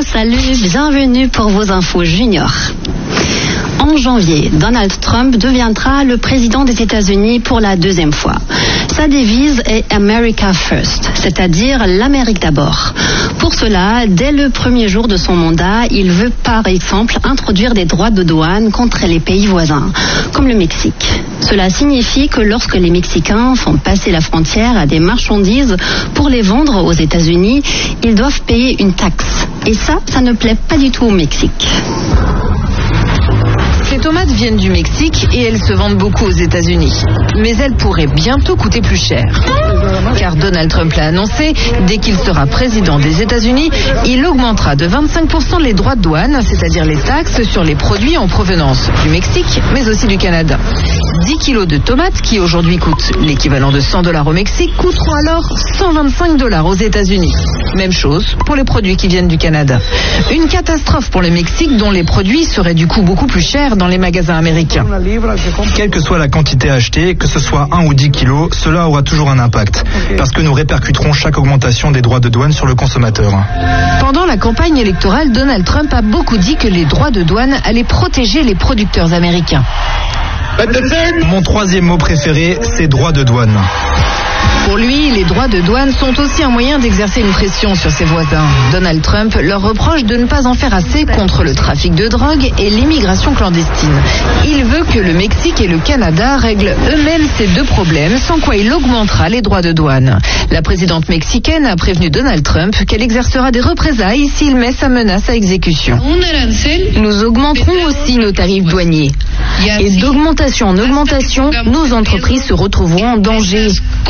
salut, bienvenue pour vos infos junior. En janvier, Donald Trump deviendra le président des États-Unis pour la deuxième fois. Sa devise est America First, c'est-à-dire l'Amérique d'abord. Pour cela, dès le premier jour de son mandat, il veut par exemple introduire des droits de douane contre les pays voisins, comme le Mexique. Cela signifie que lorsque les Mexicains font passer la frontière à des marchandises pour les vendre aux États-Unis, ils doivent payer une taxe. Et ça ne plaît pas du tout au Mexique. Ces tomates viennent du Mexique et elles se vendent beaucoup aux États-Unis. Mais elles pourraient bientôt coûter plus cher. Car Donald Trump l'a annoncé, dès qu'il sera président des États-Unis, il augmentera de 25% les droits de douane, c'est-à-dire les taxes sur les produits en provenance du Mexique, mais aussi du Canada. 10 kilos de tomates, qui aujourd'hui coûtent l'équivalent de $100 au Mexique, coûteront alors $125 aux États-Unis. Même chose pour les produits qui viennent du Canada. Une catastrophe pour le Mexique, dont les produits seraient du coup beaucoup plus chers dans les magasins américains. Quelle que soit la quantité achetée, que ce soit 1 ou 10 kilos, cela aura toujours un impact. Parce que nous répercuterons chaque augmentation des droits de douane sur le consommateur. Pendant la campagne électorale, Donald Trump a beaucoup dit que les droits de douane allaient protéger les producteurs américains. Mon troisième mot préféré, c'est droits de douane. Pour lui, les droits de douane sont aussi un moyen d'exercer une pression sur ses voisins. Donald Trump leur reproche de ne pas en faire assez contre le trafic de drogue et l'immigration clandestine. Il veut que le Mexique et le Canada règlent eux-mêmes ces deux problèmes, sans quoi il augmentera les droits de douane. La présidente mexicaine a prévenu Donald Trump qu'elle exercera des représailles s'il met sa menace à exécution. Nous augmenterons aussi nos tarifs douaniers. Et d'augmentation en augmentation, nos entreprises se retrouveront en danger.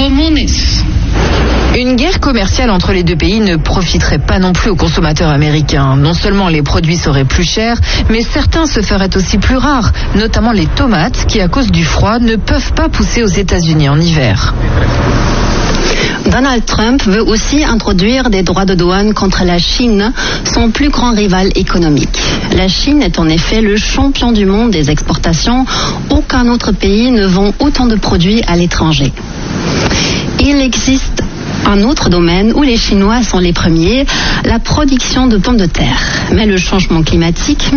Une guerre commerciale entre les deux pays ne profiterait pas non plus aux consommateurs américains. Non seulement les produits seraient plus chers, mais certains se feraient aussi plus rares, notamment les tomates qui, à cause du froid, ne peuvent pas pousser aux États-Unis en hiver. Donald Trump veut aussi introduire des droits de douane contre la Chine, son plus grand rival économique. La Chine est en effet le champion du monde des exportations. Aucun autre pays ne vend autant de produits à l'étranger. Il existe un autre domaine où les Chinois sont les premiers, la production de pommes de terre. Mais le changement climatique